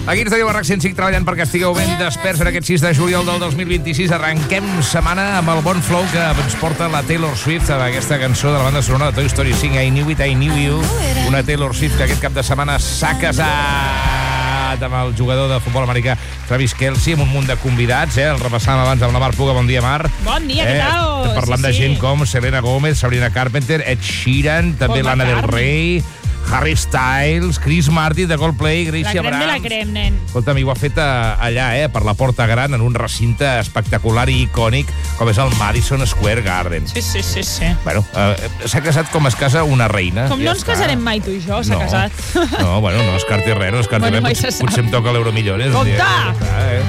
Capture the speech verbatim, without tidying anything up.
Aquí ens teniu a RAC cent cinc treballant perquè estigueu ben desperts en aquest sis de juliol del dos mil vint-i-sis. Arrenquem setmana amb el bon flow que ens porta la Taylor Swift amb aquesta cançó de la banda sonora de Toy Story cinc, I Knew It, I Knew You. Una Taylor Swift que aquest cap de setmana s'ha casat amb el jugador de futbol americà Travis Kelce, amb un munt de convidats, eh? El repassàvem abans amb la Mar Puga. Bon dia, Mar. Bon dia, eh? què tal? Parlant sí, de sí. gent com Selena Gomez, Sabrina Carpenter, Ed Sheeran, també Paul Lana Del McCartney. Rey, Harry Styles, Chris Martin de Coldplay, La Gracie crem de Abrams. la crem, nen. Escolta'm, i ho ha fet a, allà, eh, per la Porta Gran, en un recinte espectacular i icònic, com és el Madison Square Garden. Sí, sí, sí, sí. Bueno, eh, s'ha casat com es casa una reina. Com ja no ens està. casarem mai tu i jo, s'ha No. casat. No, bueno, no es carti res, no es carti Bueno, res. mai Potser, se sap. potser em toca l'Euromillones. Compte! Ja està, eh?